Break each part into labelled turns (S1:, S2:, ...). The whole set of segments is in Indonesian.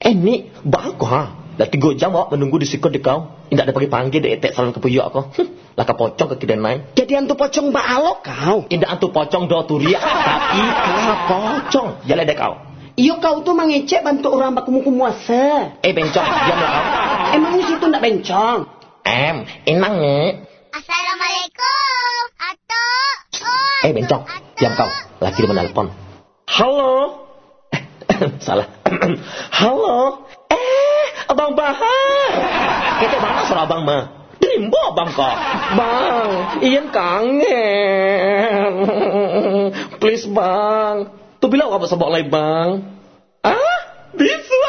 S1: Ini bagus ha. Dah 3 jam awak menunggu di sikut di kau. Tidak ada panggil dek etek salon kepuyuk aku. Lah ke pocong ke kidenai.
S2: Jadi antu pocong baalok kau.
S1: Indah antu pocong do turia tapi kau pocong. Jalan dek kau.
S2: Iyo kau tuh mengecek bantu orang bakumuasa.
S1: Bencong, diam lah kau.
S2: Emangnya situ ndak bencong?
S1: Enang ni.
S3: Assalamualaikum. Atuk.
S1: Bencong, diam kau. Laki dia menelpon. Halo. Salah. Halo. Abang Bahar. Kita mana suara abang mah? Dimbo abang kok. Bang, Ian kangen. Please bang. Tu bilang apa sebab lagi bang? Bisa.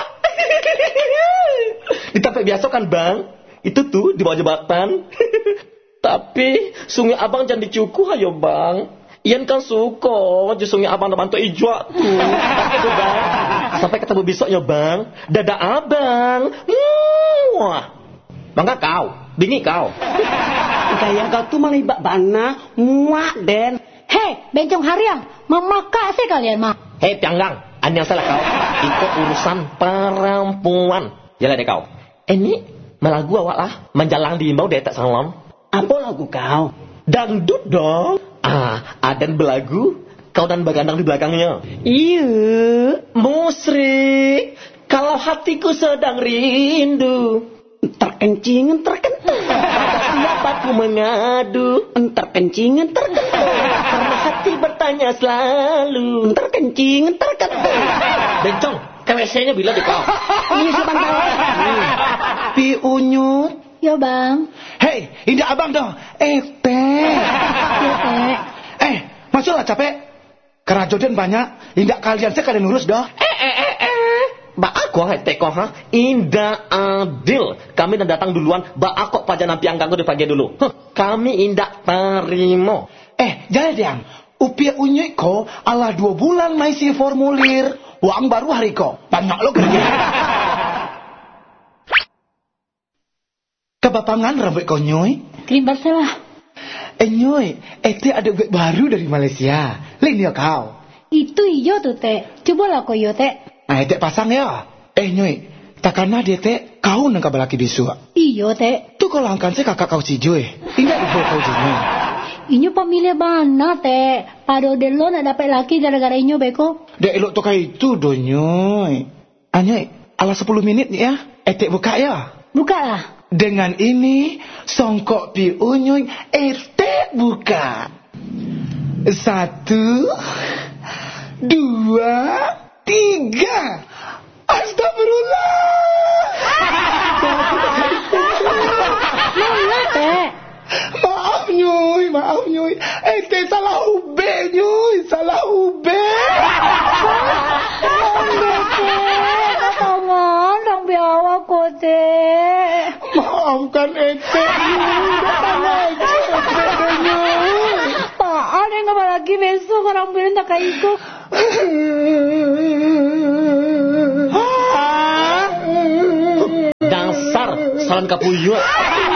S1: Di tempat biasa kan bang? Itu tuh di bawah jembatan. Tapi sungai abang jangan dicukuh ayo bang. Ian kan suka je sungai abang dah bantu ijwa tu. Itu bang. Sampai ketemu besoknya bang. Dadah abang. Bangga kau. Bingi kau.
S2: Gaya kau tuh malah ibak bana. Muak den.
S4: Hei, bencong hariang. Memakak sih kalian mah.
S1: Hei pianggang. An yang salah kau. Ikut urusan perempuan. Jalan deh kau. Ini melagu awak lah. Menjalang di imbau dia tak salon.
S2: Apa lagu kau?
S1: Dangdut dong. Adan belagu. Kau dan bagandang di belakangnya.
S2: Iya.
S1: Musrik. Kalau hatiku sedang rindu.
S2: Terkencingan terkentul.
S1: Pada siapa ku mengadu.
S2: Terkencingan terkentul.
S1: Karena hati bertanya selalu.
S2: Terkencingan terkentul.
S1: Bencong, KWC-nya bila di kau.
S2: Ini sebentar. Pi Unyut.
S4: Yo bang.
S5: Hei, indah abang dong. Teh.
S4: Yo teh.
S5: Masuklah capek. Kerajodan banyak. Indah kalian sekalian urus dah.
S1: Ba aku teko ha. Indah adil. Kami dah datang duluan. Ba aku paja nampi angkangku di pagi dulu. Kami indah terima.
S5: Jangan diam. Upia unyik ko ala 2 bulan maisi formulir. Uang baru hari ko. Banyak lo kerja. Kebapangan rambut kau nyoy.
S4: Krim Barcelah.
S5: Nyoy, itu ada web baru dari Malaysia. Lain ya kau.
S4: Itu iyo tuh teh. Coba lah kau yo teh.
S5: Teh pasang ya. Nyoy, takana dia teh kau nang kabalaki bisu.
S4: Iyo teh.
S5: Tu kalau angkan saya kakak kau si Joy. Ingat ibu kau jini.
S4: Inyo pamilya bana teh. Pado delo nak dapat laki gara-gara inyo beko.
S5: Dek elok toka itu do nyoy. Nyoy, ala 10 menit ya. Teh buka ya.
S4: Buka lah.
S5: Dengan ini songkok pi unyuy buka. 1, 2, 3. Astagfirullah.
S4: Mana teh?
S5: Maaf nyuy. Teh salah ube nyuy, salah ube.
S4: Tangan dong biawa ko teh.
S5: Maafkan ete
S4: Pak, ada yang lagi besok orang bilang tak kayak itu.
S1: Dasar salon kapuyuk.